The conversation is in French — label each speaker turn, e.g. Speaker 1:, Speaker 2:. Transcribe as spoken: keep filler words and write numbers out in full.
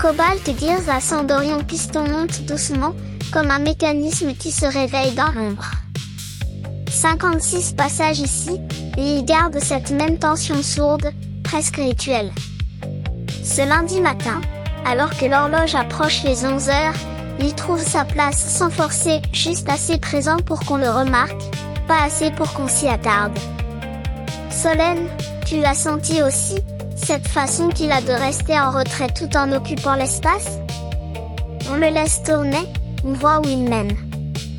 Speaker 1: Cobalt et Dirza s'endorient. Piston monte doucement, comme un mécanisme qui se réveille dans l'ombre. cinquante-six passages ici, et il garde cette même tension sourde, presque rituelle. Ce lundi matin, alors que l'horloge approche les onze heures, il trouve sa place sans forcer, juste assez présent pour qu'on le remarque, pas assez pour qu'on s'y attarde. Solène, tu l'as senti aussi, cette façon qu'il a de rester en retrait tout en occupant l'espace? On le laisse tourner, on voit où il mène.